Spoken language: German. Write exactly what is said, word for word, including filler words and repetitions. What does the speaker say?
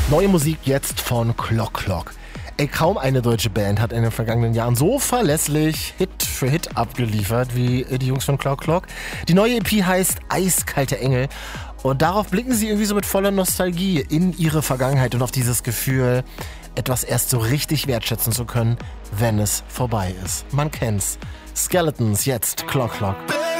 Neue Musik jetzt von Clock Clock. Ey, kaum eine deutsche Band hat in den vergangenen Jahren so verlässlich Hit für Hit abgeliefert wie die Jungs von Clock Clock. Die neue E P heißt Eiskalte Engel und darauf blicken sie irgendwie so mit voller Nostalgie in ihre Vergangenheit und auf dieses Gefühl, etwas erst so richtig wertschätzen zu können, wenn es vorbei ist. Man kennt's. Skeletons, jetzt Clock Clock.